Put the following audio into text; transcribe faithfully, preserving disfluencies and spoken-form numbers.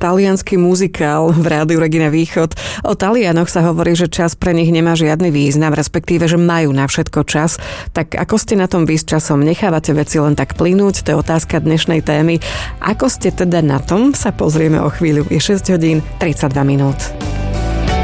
taliansky muzikál v rádiu Regina Východ. O Talianoch sa hovorí, že čas pre nich nemá žiadny význam, respektíve, že majú na všetko čas. Tak ako ste na tom vy s časom? Nechávate veci len tak plynúť? To je otázka dnešnej témy. Ako ste teda na tom? Sa pozrieme o chvíľu. Je šesť hodín tridsaťdva minút.